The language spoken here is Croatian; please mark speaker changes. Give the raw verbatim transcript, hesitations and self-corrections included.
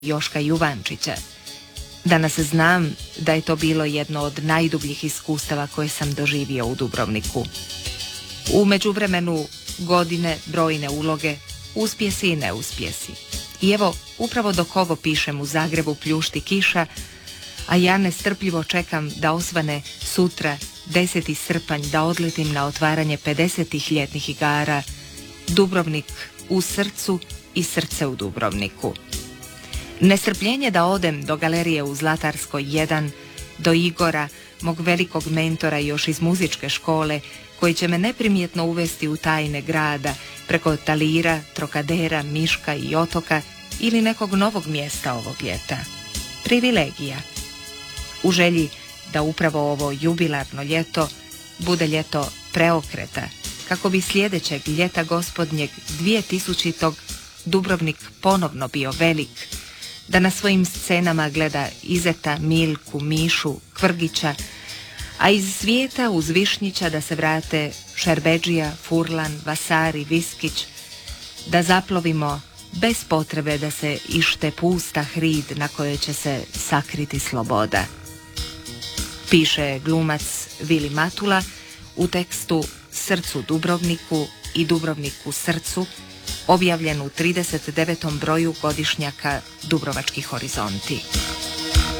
Speaker 1: Joška Juvančića. Danas znam da je to bilo jedno od najdubljih iskustava koje sam doživio u Dubrovniku. U međuvremenu godine, brojne uloge, uspjesi i neuspjesi. I evo, upravo dok ovo pišem u Zagrebu pljušti kiša, a ja nestrpljivo čekam da osvane sutra, deseti srpanj, da odletim na otvaranje pedesetih ljetnih igara, Dubrovnik u srcu i srce u Dubrovniku. Nestrpljenje da odem do galerije u Zlatarskoj jedan, do Igora, mog velikog mentora još iz muzičke škole, koji će me neprimjetno uvesti u tajne grada, preko Talira, Trokadera, Miška i Otoka ili nekog novog mjesta ovog ljeta. Privilegija. U želji da upravo ovo jubilarno ljeto bude ljeto preokreta, kako bi sljedećeg ljeta gospodnjeg dvjetisućitog Dubrovnik ponovno bio velik, da na svojim scenama gleda Izeta, Milku, Mišu, Kvrgića, a iz svijeta uz Višnjića da se vrate Šerbedžija, Furlan, Vasari, Viskić, da zaplovimo bez potrebe da se ište pusta hrid na kojoj će se sakriti sloboda. Piše glumac Vili Matula u tekstu Srcu Dubrovniku i Dubrovniku srcu, objavljen u trideset devetom broju godišnjaka Dubrovački horizonti.